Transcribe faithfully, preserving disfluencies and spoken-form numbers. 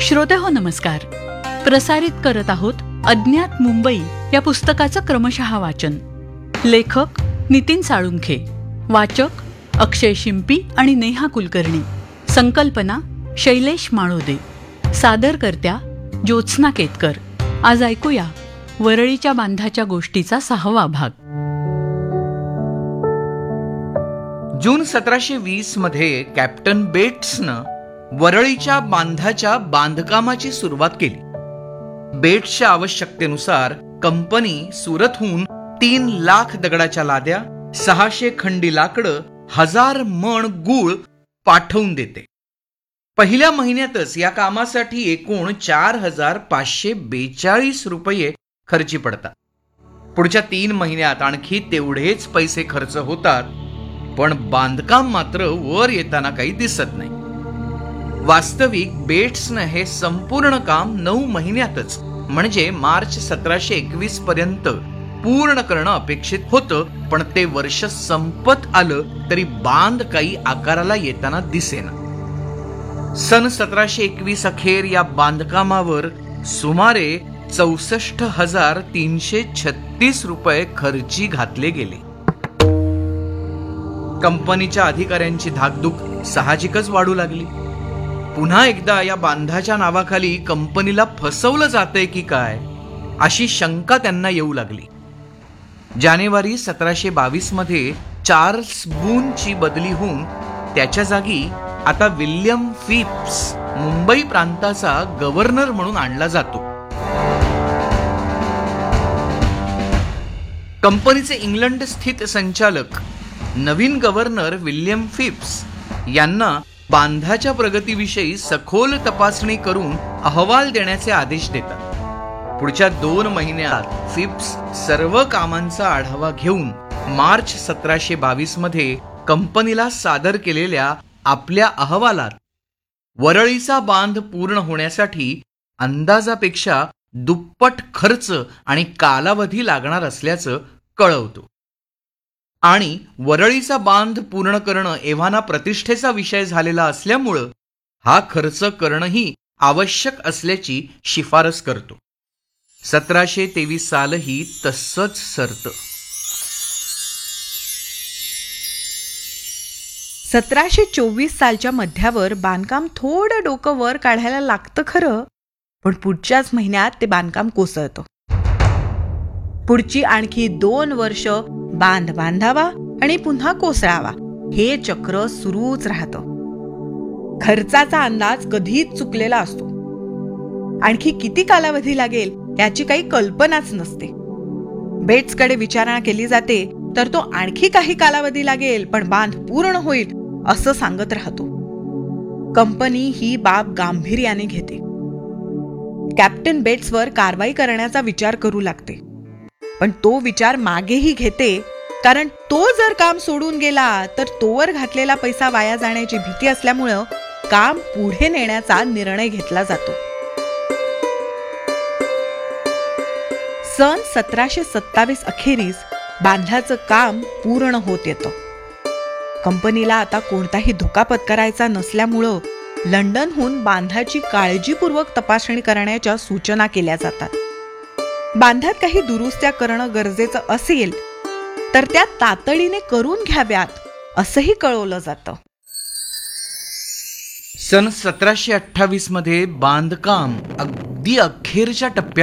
श्रोतेहो नमस्कार. प्रसारित करत आहोत अज्ञात मुंबई या पुस्तकाचं क्रमशः वाचन. लेखक नितीन साळुंखे, वाचक अक्षय शिंपी आणि नेहा कुलकर्णी, संकल्पना शैलेश माळोदे, सादरकर्त्या ज्योत्स्ना केतकर. आज ऐकूया वरळीच्या बांधाच्या गोष्टीचा सहावा भाग. जून सतराशे वीस मध्ये कॅप्टन बेट्सनं वरळीच्या बांधाच्या बांधकामाची सुरुवात केली. बेट्सच्या आवश्यकतेनुसार कंपनी सुरतहून तीन लाख दगडाच्या लाद्या, सहाशे खंडी लाकडं, हजार मण गूळ पाठवून देते. पहिल्या महिन्यातच या कामासाठी एकूण चार हजार पाचशे बेचाळीस रुपये खर्ची पडतात. पुढच्या तीन महिन्यात आणखी तेवढेच पैसे खर्च होतात, पण बांधकाम मात्र वर येताना काही दिसत नाही. वास्तविक बेट्सनं हे संपूर्ण काम नऊ महिन्यातच म्हणजे मार्च सतराशे एकवीस पर्यंत पूर्ण करणं अपेक्षित होतं, पण ते वर्ष संपत आलं तरी बांध काही आकाराला येताना दिसेना. सन सतराशे एकवीस अखेर या बांधकामावर सुमारे चौसष्ट हजार तीनशे छत्तीस रुपये खर्ची घातले गेले. कंपनीच्या अधिकाऱ्यांची धाकधूक साहजिकच वाढू लागली. पुन्हा एकदा या बांधाच्या नावाखाली कंपनीला फसवलं जातंय की काय अशी शंका त्यांना येऊ लागली. जानेवारी सतराशे बावीस मध्ये चार्ल्स बूनची बदली होऊन त्याच्या जागी आता विल्यम फिप्स मुंबई प्रांताचा गव्हर्नर म्हणून आणला जातो. कंपनीचे इंग्लंड स्थित संचालक नवीन गव्हर्नर विल्यम फिप्स यांना बांधाच्या प्रगतीविषयी सखोल तपासणी करून अहवाल देण्याचे आदेश देतात. पुढच्या दोन महिन्यात फिप्स सर्व कामांचा आढावा घेऊन मार्च सतराशे बावीस मध्ये कंपनीला सादर केलेल्या आपल्या अहवालात वरळीचा बांध पूर्ण होण्यासाठी अंदाजापेक्षा दुप्पट खर्च आणि कालावधी लागणार असल्याचं कळवतो. आणि वरळीचा बांध पूर्ण करणं एव्हाना प्रतिष्ठेचा विषय झालेला असल्यामुळं हा खर्च करणंही आवश्यक असल्याची शिफारस करतो. सतराशे तेवीस सालही तसंच सरतं. सतराशे चोवीस सालच्या मध्यावर बांधकाम थोडं डोकं वर काढायला लागतं खरं, पण पुढच्याच महिन्यात ते बांधकाम कोसळतं. पुढची आणखी दोन वर्ष बांध बांधावा आणि पुन्हा कोसळावा हे चक्र सुरूच राहतं. खर्चाचा अंदाज कधीच चुकलेला असतो. आणखी किती कालावधी लागेल याची काही कल्पनाच नसते. बेट्सकडे विचारणा केली जाते तर तो आणखी काही कालावधी लागेल पण बांध पूर्ण होईल असं सांगत राहतो. कंपनी ही बाब गांभीर्याने घेते. कॅप्टन बेट्सवर कारवाई करण्याचा विचार करू लागते, पण तो विचार मागेही घेते, कारण तो जर काम सोडून गेला तर तोवर घातलेला पैसा वाया जाण्याची भीती असल्यामुळं काम पुढे नेण्याचा निर्णय घेतला जातो. सन सतराशे सत्तावीस अखेरीस बांधाचं काम पूर्ण होत येतं. कंपनीला आता कोणताही धोका पत्करायचा नसल्यामुळं लंडनहून बांधाची काळजीपूर्वक तपासणी करण्याच्या सूचना केल्या जातात. बांधात काही दुरुस्त्या करणं गरजेचं असेल तर त्या तातडीने करून घ्याव्यात असंही कळवलं जातं. सन सतराशे अठ्ठावीस मध्ये बांधकाम अगदी अखेरच्या टप्प्यात